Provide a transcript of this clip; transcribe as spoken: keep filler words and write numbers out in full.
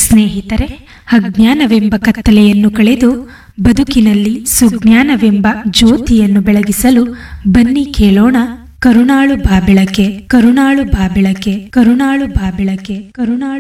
ಸ್ನೇಹಿತರೆ, ಅಜ್ಞಾನವೆಂಬ ಕತ್ತಲೆಯನ್ನು ಕಳೆದು ಬದುಕಿನಲ್ಲಿ ಸುಜ್ಞಾನವೆಂಬ ಜ್ಯೋತಿಯನ್ನು ಬೆಳಗಿಸಲು ಬನ್ನಿ ಕೇಳೋಣ ಕರುಣಾಳು ಬಾಬೆಳಕೆ, ಕರುಣಾಳು ಬಾಬೆಳಕೆ, ಕರುಣಾಳು ಬಾಬೆಳಕೆ, ಕರುಣಾಳು